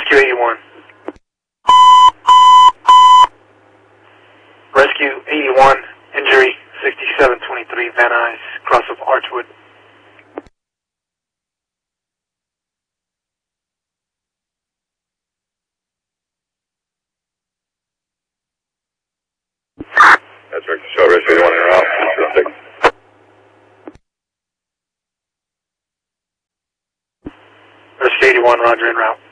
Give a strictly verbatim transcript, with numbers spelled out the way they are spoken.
Rescue eighty-one. Rescue eighty-one, injury sixty-seven twenty-three, Van Nuys, cross of Archwood. That's right, show Rescue eighty-one en route, six. Rescue eighty-one, roger, en route.